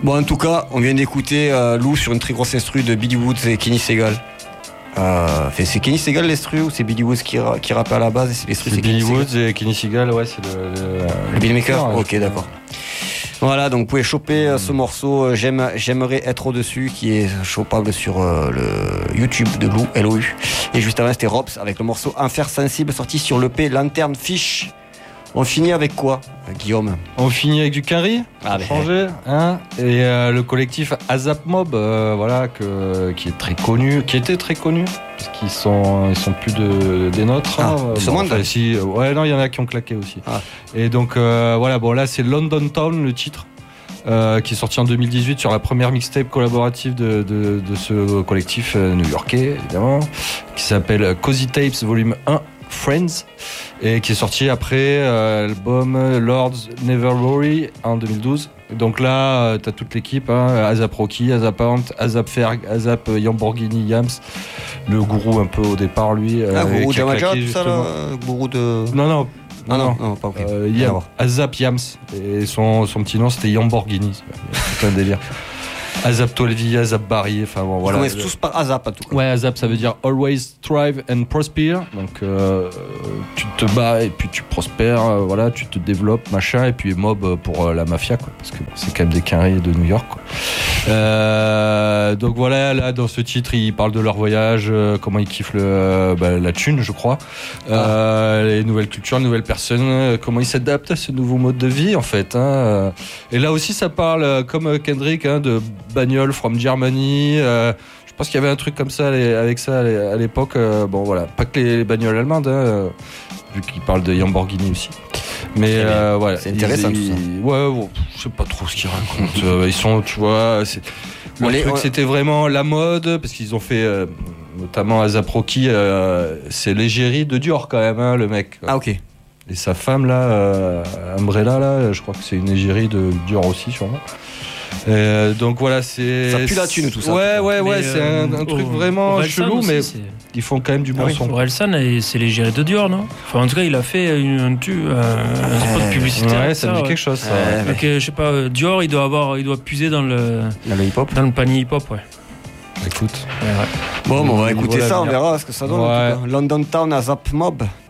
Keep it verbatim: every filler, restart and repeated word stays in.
Bon, en tout cas, on vient d'écouter euh, Lou sur une très grosse instru de Billy Woods et Kenny Segal. Euh, c'est Kenny Segal l'instru ou c'est Billy Woods qui, qui rappe à la base et c'est l'instru c'est, c'est Billy Kenny Woods Segal. et Kenny Segal, ouais, c'est le, le, le beatmaker. ouais. Ok, d'accord. Voilà, donc vous pouvez choper euh, ce morceau euh, J'aime, J'aimerais être au-dessus qui est chopable sur euh, le YouTube de Lou, L O U. Et juste avant, c'était Robs avec le morceau Enfer Sensible sorti sur l'E P Lanterne Fish. On finit avec quoi, Guillaume? On finit avec du Quinry, ah, pour changer, hein, et euh, le collectif Azap Mob, euh, voilà, que, qui est très connu, qui était très connu, parce qu'ils sont, ils sont plus de, des nôtres. Ah, hein, bon, enfin, si, ouais, non, il y en a qui ont claqué aussi. Ah. Et donc, euh, voilà, bon, là, c'est London Town, le titre. Euh, qui est sorti en deux mille dix-huit sur la première mixtape collaborative de, de, de ce collectif euh, new-yorkais, évidemment, qui s'appelle Cozy Tapes Volume un, Friends, et qui est sorti après euh, l'album Lords Never Worry en deux mille douze. Donc là, euh, t'as toute l'équipe, hein, Azap Rocky, Azap Ant, Azap Ferg, Azap Lamborghini Yams, le gourou un peu au départ, lui. Ah, euh, gourou Jamaja, tout ça, justement. là, gourou de... Non, non. Ah non, non, non, pas ok. Euh, Yam, Azap Yams, et son, son petit nom c'était Lamborghini, c'est un délire. Azap Tolvi, Azap Barry, enfin bon voilà. Ils commencent tous par Azap en tout cas. Ouais, Azap ça veut dire Always Thrive and Prosper, donc euh, tu te bats et puis tu prospères, euh, voilà, tu te développes, machin, et puis Mob pour euh, la mafia, quoi, parce que bon, c'est quand même des Quinry de New York, quoi. Euh, donc voilà, là dans ce titre ils parlent de leur voyage, euh, comment ils kiffent le, euh, bah, la thune, je crois, euh, ah. les nouvelles cultures, les nouvelles personnes, euh, comment ils s'adaptent à ce nouveau mode de vie en fait, hein. Et là aussi ça parle, euh, comme Kendrick, hein, de bagnole from Germany. Euh, je pense qu'il y avait un truc comme ça avec ça à l'époque. Euh, bon voilà, pas que les, les bagnoles allemandes, hein, vu qu'il parle de Lamborghini aussi. Mais euh, voilà, c'est intéressant ils, tout ça. Ouais, bon, je sais pas trop ce qu'ils racontent. euh, ils sont, tu vois, c'est, le les, truc on... c'était vraiment la mode parce qu'ils ont fait, euh, notamment Azap Rocky, euh, c'est l'égérie de Dior quand même, hein, le mec. Ah ok. Et sa femme là, euh, Umbrella là, je crois que c'est une égérie de Dior aussi sûrement. Euh, donc voilà, c'est. Ça pue la thune tout ça. Ouais, ouais, ouais, mais c'est euh, un, un truc au, vraiment au chelou, aussi, mais c'est... ils font quand même du bon ah oui, son. Orelsan, c'est l'égérie de Dior, non? Enfin, en tout cas, il a fait une, un, un, un spot ouais, publicitaire. Ouais, ça me dit ouais. quelque chose. Ça. Ouais, Donc, euh, je sais pas, Dior, il doit avoir, il doit puiser dans le, dans le hip-hop, dans le panier hip-hop, ouais. Écoute. Ouais, ouais. Bon, bon, on va écouter voilà, ça, on bien. verra ce que ça donne. Ouais. En tout cas. London Town, Azap Mob.